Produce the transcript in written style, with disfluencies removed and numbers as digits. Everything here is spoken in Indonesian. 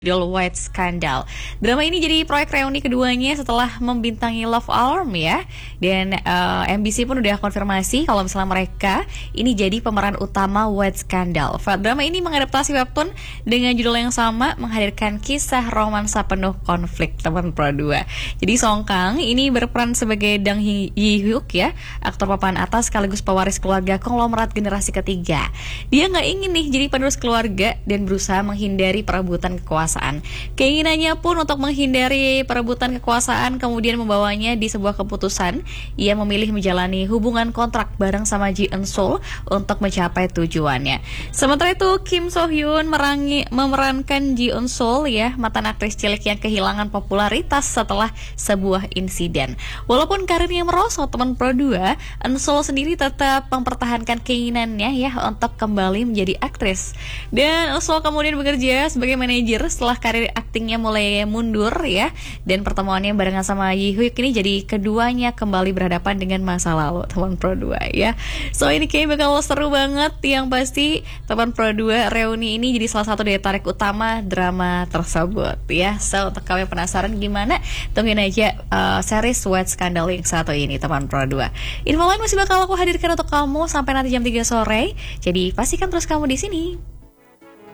Judul White Scandal. Drama ini jadi proyek reuni keduanya setelah membintangi Love Alarm ya. Dan MBC pun udah konfirmasi kalau misalnya mereka ini jadi pemeran utama White Scandal. Drama ini mengadaptasi webtoon dengan judul yang sama, menghadirkan kisah romansa penuh konflik teman Pro 2. Jadi Song Kang ini berperan sebagai Dang Yi Hyuk ya, aktor papan atas sekaligus pewaris keluarga konglomerat generasi ketiga. Dia nggak ingin nih jadi penerus keluarga dan berusaha menghindari perebutan kekuasaan. Keinginannya pun untuk menghindari perebutan kekuasaan kemudian membawanya di sebuah keputusan. Ia memilih menjalani hubungan kontrak bareng sama Ji Eun Sul untuk mencapai tujuannya. Sementara itu Kim So Hyun memerankan Ji Eun Sul ya, mantan aktris cilik yang kehilangan popularitas setelah sebuah insiden. Walaupun karirnya merosot teman Pro 2, Eun Sul sendiri tetap mempertahankan keinginannya ya untuk kembali menjadi aktris. Dan Eun Sul kemudian bekerja sebagai manajer setelah karir aktingnya mulai mundur ya, dan pertemuannya barengan sama Yi Hyuk ini jadi keduanya kembali berhadapan dengan masa lalu teman Pro 2 ya. So ini kayaknya bakal seru banget, yang pasti teman Pro 2 reuni ini jadi salah satu daya tarik utama drama tersebut ya. So untuk kamu yang penasaran gimana, tungguin aja series White Scandal yang satu ini teman Pro 2. Info lain masih bakal aku hadirkan untuk kamu sampai nanti jam 3 sore. Jadi pastikan terus kamu di sini.